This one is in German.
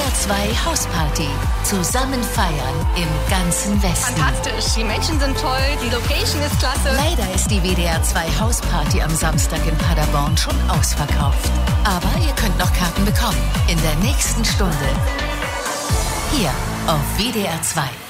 WDR 2 Hausparty. Zusammen feiern im ganzen Westen. Fantastisch, die Menschen sind toll, die Location ist klasse. Leider ist die WDR 2 Hausparty am Samstag in Paderborn schon ausverkauft. Aber ihr könnt noch Karten bekommen. In der nächsten Stunde. Hier auf WDR 2.